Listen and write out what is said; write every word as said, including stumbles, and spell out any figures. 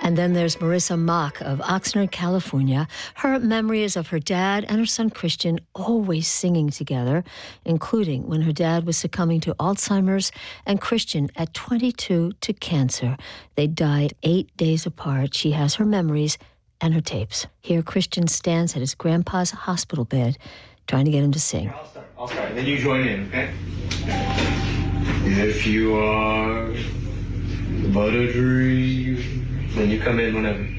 And then there's Marissa Mock of Oxnard, California. Her memory is of her dad and her son Christian always singing together, including when her dad was succumbing to Alzheimer's and Christian at twenty-two to cancer. They died eight days apart. She has her memories and her tapes. Here Christian stands at his grandpa's hospital bed, trying to get him to sing. I'll start. I'll start. Then you join in, okay? If you are but a dream, then you come in whenever.